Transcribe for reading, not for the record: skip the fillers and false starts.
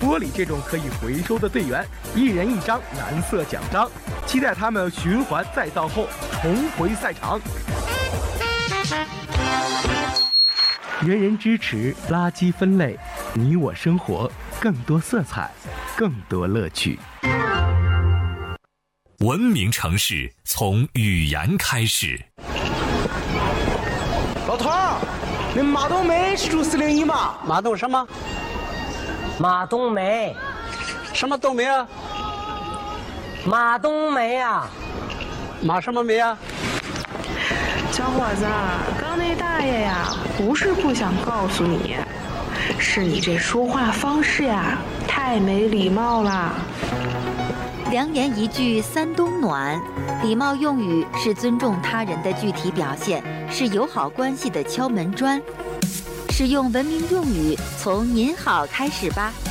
玻璃这种可以回收的队员，1人1张蓝色奖章，期待他们循环再造后重回赛场。人人支持垃圾分类，你我生活更多色彩，更多乐趣。 文明城市从语言开始。 老头儿，那马冬梅是住401吗？ 马冬什么？ 马冬梅。 什么冬梅啊？ 马冬梅啊。 马什么梅啊？ 小伙子，刚那大爷呀，不是不想告诉你，是你这说话方式呀，太没礼貌了。 良言一句三冬暖，礼貌用语是尊重他人的具体表现，是友好关系的敲门砖。使用文明用语，从您好开始吧。